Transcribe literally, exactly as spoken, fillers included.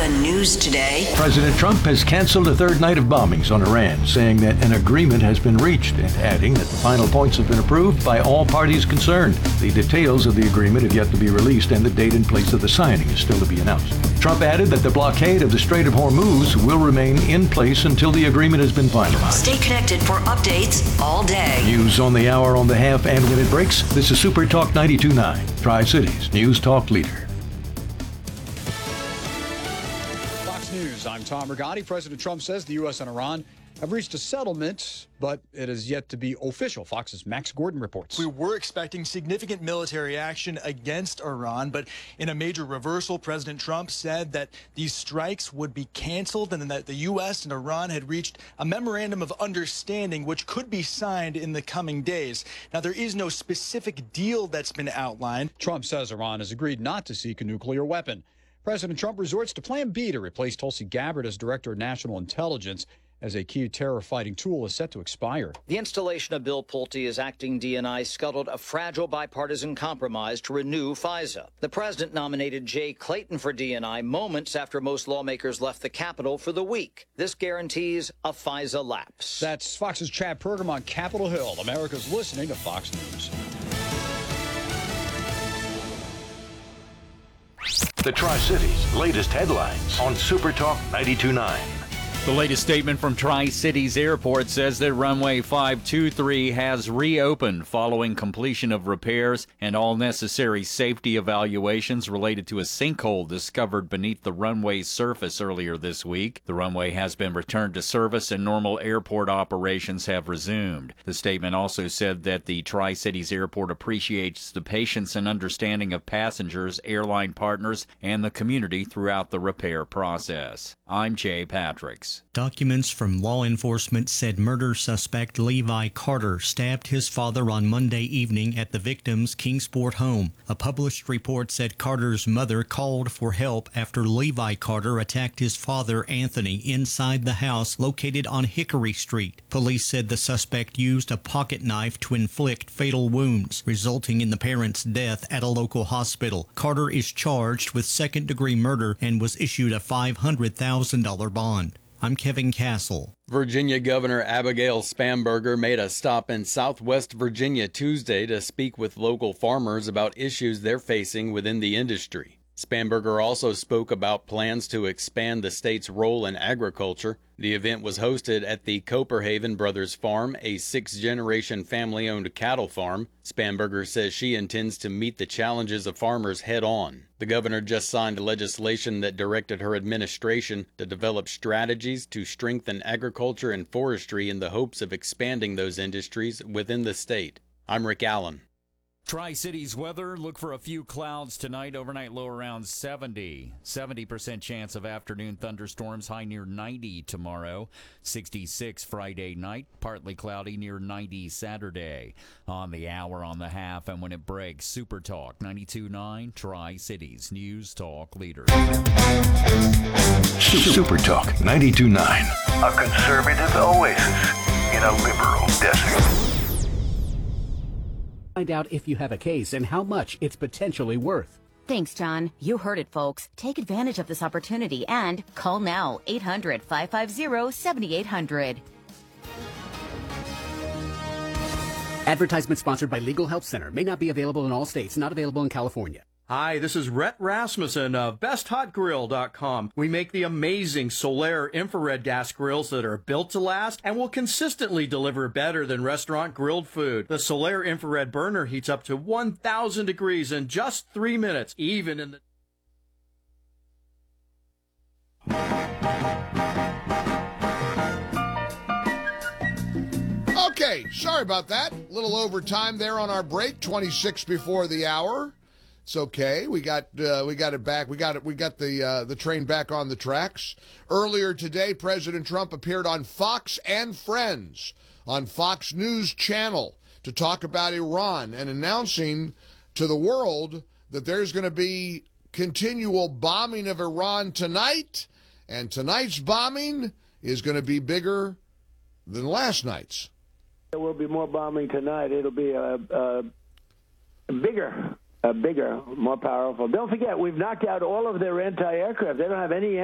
America News Today. President Trump has canceled a third night of bombings on Iran, saying that an agreement has been reached and adding that the final points have been approved by all parties concerned. The details of the agreement have yet to be released and the date and place of the signing is still to be announced. Trump added that the blockade of the Strait of Hormuz will remain in place until the agreement has been finalized. Stay connected for updates all day. News on the hour, on the half, and when it breaks. This is Super Talk ninety-two point nine, Tri-Cities News Talk leader. Fox News, I'm Tom Rigotti. President Trump says the U S and Iran have reached a settlement, but it is yet to be official. Fox's Max Gordon reports. We were expecting significant military action against Iran, but in a major reversal, President Trump said that these strikes would be canceled and that the U S and Iran had reached a memorandum of understanding which could be signed in the coming days. Now, there is no specific deal that's been outlined. Trump says Iran has agreed not to seek a nuclear weapon. President Trump resorts to Plan B to replace Tulsi Gabbard as Director of National Intelligence, as a key terror-fighting tool is set to expire. The installation of Bill Pulte as acting D N I scuttled a fragile bipartisan compromise to renew FISA. The president nominated Jay Clayton for D N I moments after most lawmakers left the Capitol for the week. This guarantees a FISA lapse. That's Fox's Chad Pergam on Capitol Hill. America's listening to Fox News. The Tri-Cities latest headlines on Super Talk ninety-two point nine. The latest statement from Tri-Cities Airport says that runway five two three has reopened following completion of repairs and all necessary safety evaluations related to a sinkhole discovered beneath the runway's surface earlier this week. The runway has been returned to service and normal airport operations have resumed. The statement also said that the Tri-Cities Airport appreciates the patience and understanding of passengers, airline partners, and the community throughout the repair process. I'm Jay Patricks. Documents from law enforcement said murder suspect Levi Carter stabbed his father on Monday evening at the victim's Kingsport home. A published report said Carter's mother called for help after Levi Carter attacked his father, Anthony, inside the house located on Hickory Street. Police said the suspect used a pocket knife to inflict fatal wounds, resulting in the parent's death at a local hospital. Carter is charged with second-degree murder and was issued a five hundred thousand dollars bond. I'm Kevin Castle. Virginia Governor Abigail Spanberger made a stop in Southwest Virginia Tuesday to speak with local farmers about issues they're facing within the industry. Spanberger also spoke about plans to expand the state's role in agriculture. The event was hosted at the Coperhaven Brothers Farm, a six-generation family-owned cattle farm. Spanberger says she intends to meet the challenges of farmers head-on. The governor just signed legislation that directed her administration to develop strategies to strengthen agriculture and forestry in the hopes of expanding those industries within the state. I'm Rick Allen. Tri-Cities weather, look for a few clouds tonight, overnight low around seventy. seventy percent chance of afternoon thunderstorms, high near ninety tomorrow. sixty-six Friday night, partly cloudy near ninety Saturday. On the hour, on the half, and when it breaks, Super Talk ninety-two point nine, Tri-Cities News Talk leader. Super Talk ninety-two point nine. A conservative oasis in a liberal desert. Find out if you have a case and how much it's potentially worth. Thanks, John. You heard it, folks. Take advantage of this opportunity and call now, eight hundred, five five zero, seven eight zero zero. Advertisement sponsored by Legal Help Center. May not be available in all states. Not available in California. Hi, this is Rhett Rasmussen of best hot grill dot com. We make the amazing Solaire infrared gas grills that are built to last and will consistently deliver better than restaurant grilled food. The Solaire infrared burner heats up to one thousand degrees in just three minutes, even in the... Okay, sorry about that. A little overtime there on our break, twenty-six before the hour. It's okay. We got uh, we got it back. We got it. We got the uh, the train back on the tracks. Earlier today, President Trump appeared on Fox and Friends on Fox News Channel to talk about Iran and announcing to the world that there's going to be continual bombing of Iran tonight, and tonight's bombing is going to be bigger than last night's. There will be more bombing tonight. It'll be a, a, a bigger. Uh, bigger, more powerful. Don't forget, we've knocked out all of their anti-aircraft. They don't have any